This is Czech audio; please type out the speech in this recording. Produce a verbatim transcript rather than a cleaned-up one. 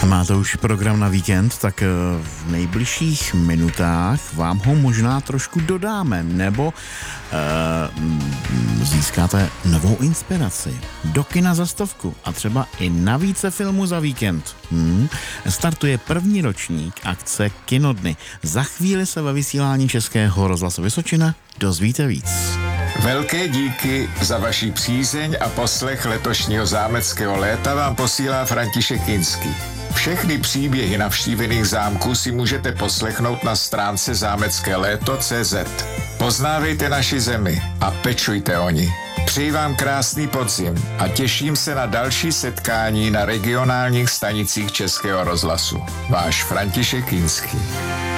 Máte už program na víkend, tak v nejbližších minutách vám ho možná trošku dodáme, nebo uh, získáte novou inspiraci do kina za stovku a třeba i na více filmů za víkend. Hmm. Startuje první ročník akce Kinodny. Za chvíli se ve vysílání Českého rozhlasu Vysočina dozvíte víc. Velké díky za vaši přízeň a poslech letošního zámeckého léta vám posílá František Kinský. Všechny příběhy navštívených zámků si můžete poslechnout na stránce zámecké léto tečka cé zet. Poznávejte naši zemi a pečujte o ni. Přeji vám krásný podzim a těším se na další setkání na regionálních stanicích Českého rozhlasu. Váš František Kinský.